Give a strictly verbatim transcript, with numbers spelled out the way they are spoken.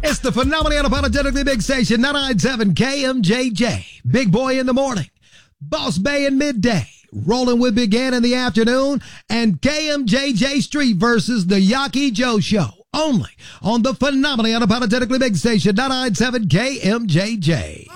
It's the phenomenally unapologetically big station, ninety-nine point seven K M J J. Big Boy in the morning, Boss Bay in midday, Rolling with Big Ann in the afternoon, and K M J J Street versus the Yaki Joe Show. Only on the phenomenally unapologetically big station, ninety-nine point seven K M J J.